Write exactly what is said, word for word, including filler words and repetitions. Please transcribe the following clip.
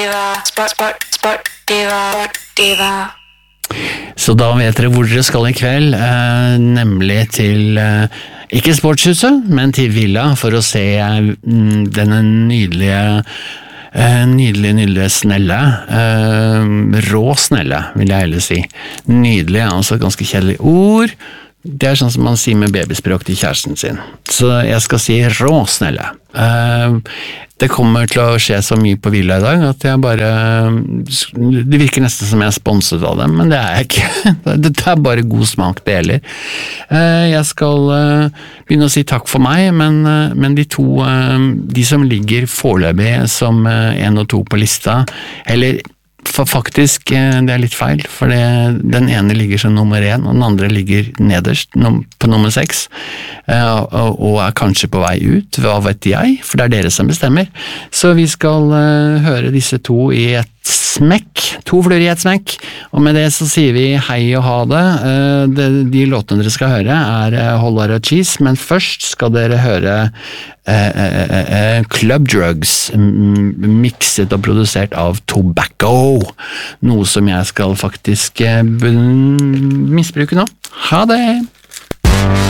Sport, sport, sport, diva, diva. Så da vet dere hvor dere skal i kveld, eh, nemlig til, eh, ikke sportshuset, men til Villa, for å se eh, denne nydelige, eh, nydelige, nydelige snelle. Eh, rå snelle, vil jeg heller si. Nydelig, altså ganske kjedelig ord. Det er sånn som man sier med babyspråk til kjæresten sin. Så jeg skal si rå snelle. Eh, det kommer til å skje så mye på Villa i dag at jeg bare, det virker nesten som jeg er sponset av dem, men det er jeg ikke. Det er bare god smak det gjelder. Jeg skal begynne å si takk for meg, men, men de to, de som ligger foreløpig som en og to på lista, eller for faktisk, det er litt feil, for det, den ene ligger som nummer én, og den andre ligger nederst på nummer seks, og er kanskje på vei ut, hva vet jeg, for det er dere som bestemmer. Så vi skal høre disse to i et smekk, to fluer i et smekk, og med det så sier vi hei og ha det. De, de låtene dere skal høre er Holler og Cheese, men først skal dere høre eh, eh, eh, Club Drugs, mikset og produsert av Tobacco, noe som jeg skal faktisk eh, misbruke nå. Ha det!